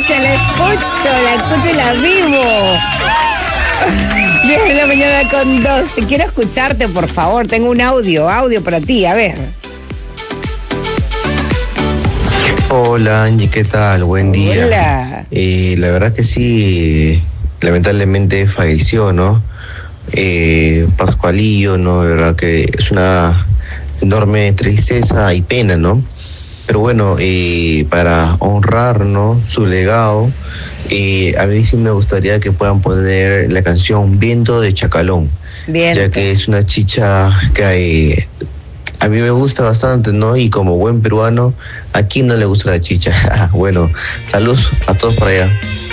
la escucho y la vivo. 10 de la mañana con 12. Quiero escucharte, por favor. Tengo un audio para ti, a ver. Hola Angie, ¿qué tal? Buen día. Hola. La verdad que sí, lamentablemente falleció, ¿no? Pascualillo, ¿no? La verdad que es una enorme tristeza y pena, ¿no? Pero bueno, para honrar, ¿no?, su legado, a mí sí me gustaría que puedan poner la canción Viento de Chacalón. Bien. Ya que es una chicha que a mí me gusta bastante, ¿no? Y como buen peruano, ¿a quién no le gusta la chicha? Bueno, saludos a todos por allá.